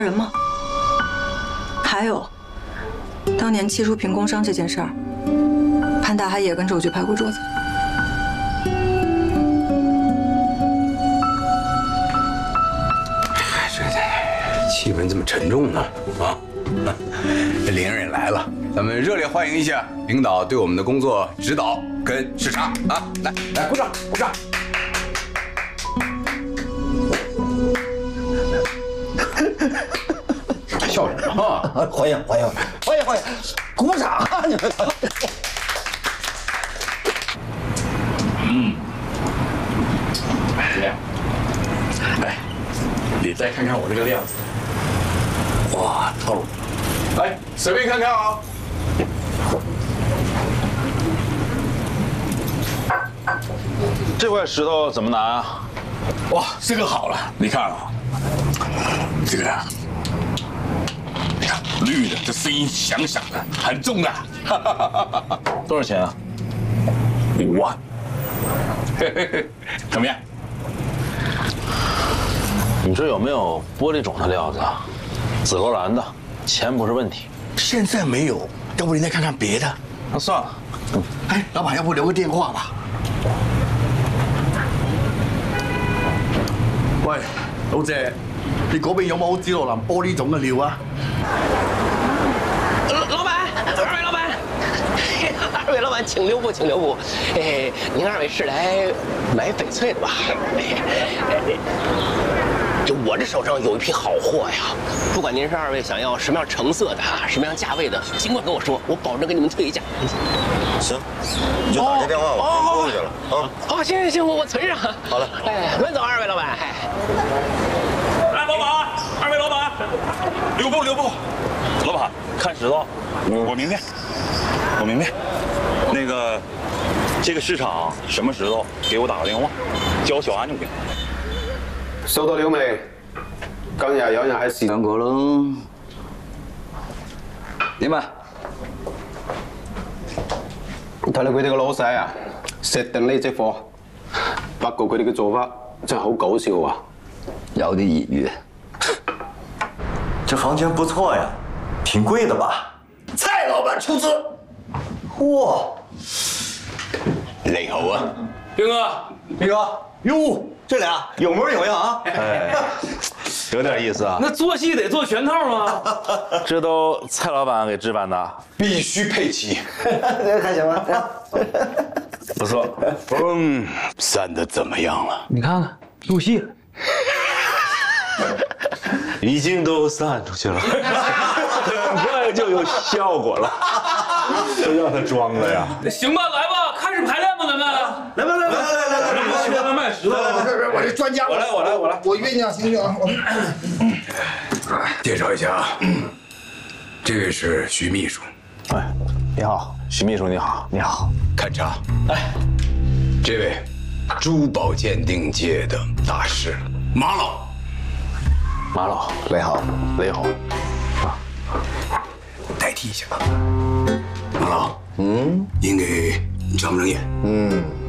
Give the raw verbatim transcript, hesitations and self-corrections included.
人吗？还有，当年七叔凭工伤这件事儿，潘大海也跟着我去拍过桌子。 这气氛这么沉重呢？啊，这领人也来了，咱们热烈欢迎一下领导对我们的工作指导跟视察啊！来来，鼓掌鼓掌！ 笑什么？ 欢迎欢迎欢迎欢迎，鼓掌！你们。 嗯，怎么样？来，你再看看我这个料子，哇，透！来，随便看看啊。 这块石头怎么拿啊？ 哇，这个好了，你看啊，这个。 绿的，这声音响响的，很重的。 多少钱啊？ 五万。怎么样？ 你这有没有玻璃种的料子？紫罗兰的，钱不是问题。 现在没有，要不你再看看别的？ 那算了。 嗯，哎，老板，要不留个电话吧？ 喂，老姐，你嗰邊有冇紫羅蘭玻璃種嘅料啊？ 老板，二位老板，二位老板，请留步，请留步。哎，您二位是来买翡翠的吧？就我这手上有一批好货呀，不管您是二位想要什么样成色的、什么样价位的，尽管跟我说，我保证给你们退一价。 行，你就打这电话，我拨过去了啊。 哦，行行行，我我存上。 好了， 哎，慢走，二位老板。哎， 来，老板，二位老板，留步留步。老板，看石头，我明白，我明白。那个，这个市场什么石头，给我打个电话，叫小安就行。 收到了未？今日有人喺市兩個咯。點啊？睇嚟佢哋個老細啊，set定呢隻貨。不過佢哋嘅做法真係好搞笑啊，有啲異域。 这房间不错呀，挺贵的吧？蔡老板出资。哇， 你好啊， 兵哥， 斌哥，哟，这俩有模有样啊！ 哎，有点意思啊。 那做戏得做全套吗？ 这都蔡老板给置办的， 必须配齐。 这个还行吧？ 不错。 风散的怎么样了？ 你看看，入戏了。 已经都散出去了，很快就有效果了。都让他装了呀！ 行吧，来吧，开始排练吧，咱们。 来吧来吧来来来来， 我去他卖石头。 我这专家， 我来我来我来， 我酝酿情绪啊。 介绍一下啊，这位是徐秘书。 哎，你好，徐秘书，你好，你好。 勘察，哎，这位珠宝鉴定界的大师马老。 马老，你好，你好，啊， 代替一下吧。马老，嗯，应给你长不长眼？ 嗯。